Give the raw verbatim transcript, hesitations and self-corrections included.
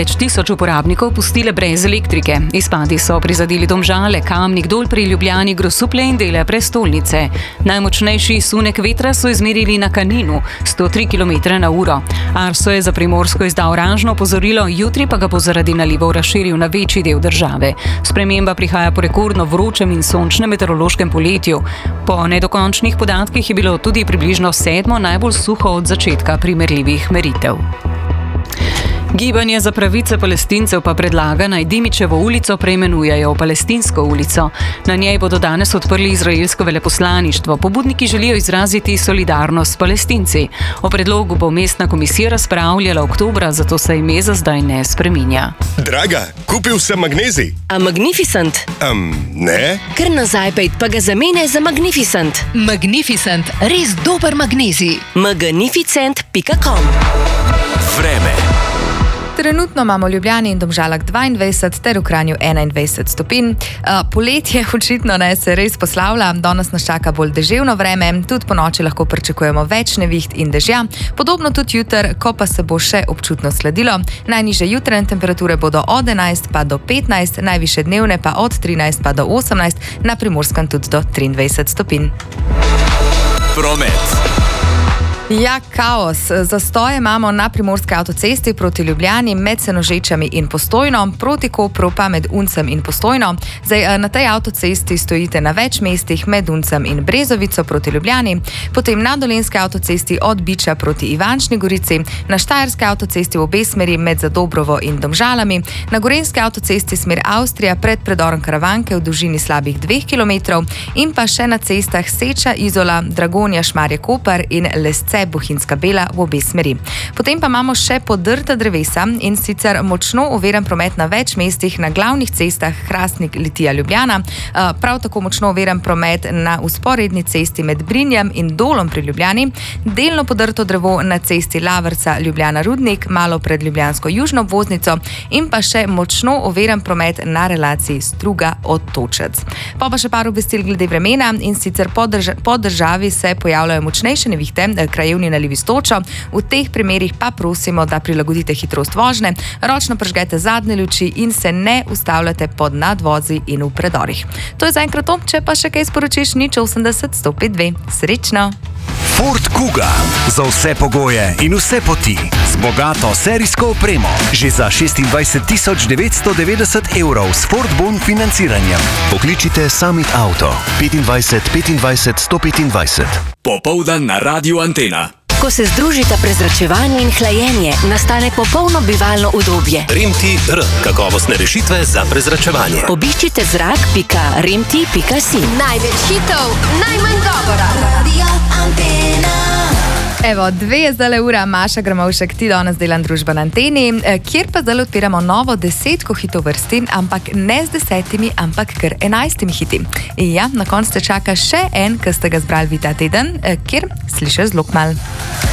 Več tisoč uporabnikov pustile brez elektrike. Izpadi so prizadeli Domžale, Kamnik, Dol pri Ljubljani, Grosuplje in dele prestolnice. Najmočnejši sunek vetra so izmerili na Kaninu, sto tri kilometre na uro. Arso je za Primorsko izdal oranžno opozorilo, jutri pa ga bo zaradi nalivov razširil na večji del države. Sprememba prihaja po rekordno vročem in sončnem meteorološkem poletju. Po nedokončnih podatkih je bilo tudi približno sedmo najbolj suho od začetka primerljivih meritev. Gibanje za pravice Palestincev pa predlaga, naj Dimičevo ulico preimenujejo v Palestinsko ulico. Na njej bodo danes odprli izraelsko veleposlaništvo. Pobudniki želijo izraziti solidarnost s Palestinci. O predlogu bo mestna komisija razpravljala oktobra, zato se ime za zdaj ne spreminja. Draga, kupil sem magnezij. A Magnificent? Um, ne. Kar nazaj pejt pa ga zamene za Magnificent. Magnificent, res dober magnezij. magnificent pika com. Vreme. Trenutno imamo v Ljubljani in Domžalah dvaindvajset ter v Kranju enaindvajset stopinj. Poletje očitno ne se res poslavlja, danes nas čaka bolj deževno vreme, tudi po noči lahko pričakujemo več neviht in dežja, podobno tudi jutr, ko pa se bo še občutno sledilo. Najnižje jutranje temperature bodo od enajst pa do petnajst, najvišje dnevne pa od trinajst pa do osemnajst, na Primorskem tudi do triindvajset stopinj. Promet. Ja, kaos. Zastoje imamo na primorski avtocesti proti Ljubljani med Senožečami in Postojno, proti Kopru pa med Uncem in Postojno. Zdaj, na tej avtocesti stojite na več mestih med Uncem in Brezovico proti Ljubljani, potem na dolenski avtocesti od Biča proti Ivančni Gorici, na štajerski avtocesti v obe smeri med Zadobrovo in Domžalami, na gorenjski avtocesti smer Avstrija pred predorom Karavanke v dolžini slabih dveh kilometrov in pa še na cestah Seča, Izola, Dragonja, Šmarje Koper in Lesce Bohinjska Bela v obe smeri. Potem pa imamo še podrta drevesa in sicer močno oviran promet na več mestih na glavnih cestah Hrastnik, Litija, Ljubljana, prav tako močno oviran promet na vzporedni cesti med Brinjem in Dolom pri Ljubljani, delno podrto drevo na cesti Lavrca, Ljubljana, Rudnik, malo pred ljubljansko južno obvoznico in pa še močno oviran promet na relaciji Struga od Točec. Pa pa še par obvestil glede vremena in sicer po, drž po državi se pojavljajo močnejše nevihte, krajevni nalivi s točo. V teh primerih pa prosimo, da prilagodite hitrost vožnje, ročno prižgete zadnje luči in se ne ustavljate pod nadvozi in v predorih. To je zaenkrat to, če pa še kaj sporočiš, nič osemdeset sto pet dve. Srečno! Ford Kuga. Za vse pogoje in vse poti. Z bogato serijsko opremo. Že za šestindvajset tisoč devetsto devetdeset evrov s Ford Bon financiranjem. Pokličite Summit Auto. petindvajset petindvajset sto petindvajset. Popoldan na Radiu Antena. Ko se združita prezračevanje in hlajenje, nastane popolno bivalno udobje. Remti R. Kakovostne rešitve za prezračevanje. Obiščite zrak pika remti pika si. Največ hitov, najmanj govora. Radio Antena. Evo, dve je zdaj ura, Maša Gramovšek, ti danes delam družba na Anteni, kjer pa zdaj odpiramo novo desetko hitov vrsti, ampak ne z desetimi, ampak kar enajstimi hiti. In ja, na koncu te čaka še en, ki ste ga zbrali vi ta teden, kjer slišiš zelo kmalu.